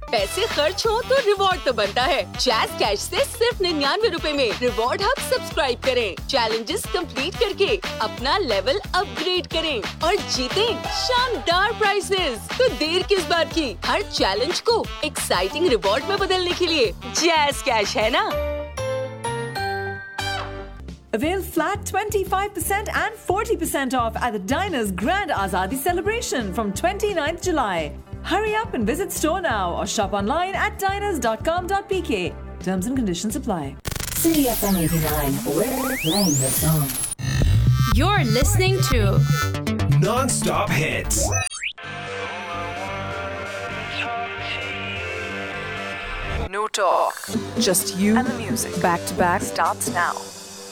पैसे खर्च हो तो रिवॉर्ड तो बनता है। जैज़ कैश से सिर्फ 99 रुपए में रिवॉर्ड हब सब्सक्राइब करें, चैलेंजेस कंप्लीट करके अपना लेवल अपग्रेड करें और जीतें शानदार प्राइजेस। तो देर किस बात की, हर चैलेंज को एक्साइटिंग रिवॉर्ड में बदलने के लिए जैज़ कैश है ना। Avail flat 25% and 40% off at the Diners Grand Azadi celebration from 29th July. Hurry up and visit store now or shop online at diners.com.pk. Terms and conditions apply. City FM 89, we're playing the song. You're listening to Non-stop hits. No talk, just you and the music. Back to back starts now.